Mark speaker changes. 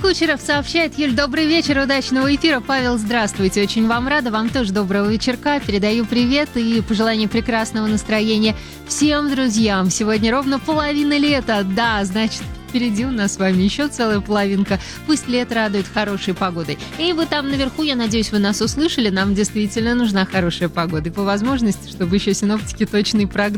Speaker 1: Кучеров сообщает: Юль, добрый вечер, удачного эфира. Павел, здравствуйте, очень вам рада, вам тоже доброго вечерка. Передаю привет и пожелание прекрасного настроения всем друзьям. Сегодня ровно половина лета, да, значит, впереди у нас с вами еще целая половинка. Пусть лето радует хорошей погодой. И вы там наверху, я надеюсь, вы нас услышали, нам действительно нужна хорошая погода. И по возможности, чтобы еще синоптики точный прогноз